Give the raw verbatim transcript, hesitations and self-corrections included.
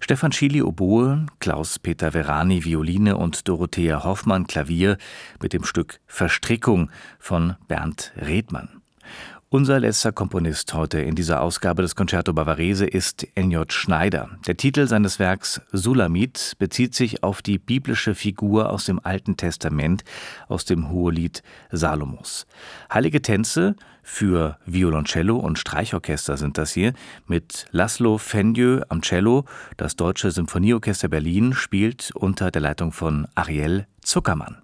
Stefan Schily Oboe, Klaus-Peter Verani Violine und Dorothea Hoffmann Klavier mit dem Stück Verstrickung von Bernd Redmann. Unser letzter Komponist heute in dieser Ausgabe des Concerto Bavarese ist Enjot Schneider. Der Titel seines Werks Sulamit bezieht sich auf die biblische Figur aus dem Alten Testament, aus dem Hohelied Salomos. Heilige Tänze für Violoncello und Streichorchester sind das hier, mit Laszlo Fendieu am Cello. Das Deutsche Symphonieorchester Berlin spielt unter der Leitung von Ariel Zuckermann.